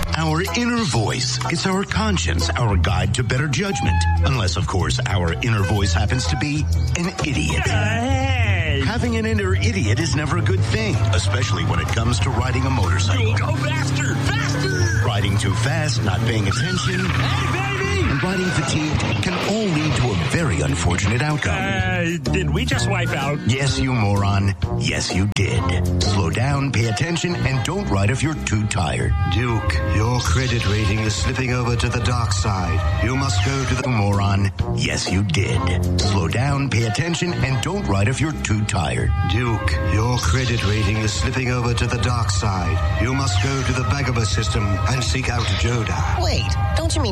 Our inner voice. It's our conscience, our guide to better judgment. Unless, of course, our inner voice happens to be an idiot. Hey! Having an inner idiot is never a good thing, especially when it comes to riding a motorcycle. Go faster! Faster! Riding too fast, not paying attention, Hey, baby! and riding fatigued can all lead to a very unfortunate outcome. Did we just wipe out? Yes, you moron. Yes, you did. Slow down, pay attention, and don't ride if you're too tired. Duke, your credit rating is slipping over to the dark side. You must go to the Moron. Yes, you did. Slow down, pay attention, and don't ride if you're too tired. Duke, your credit rating is slipping over to the dark side. You must go to the Bagaba system and seek out Joda. Wait, don't you mean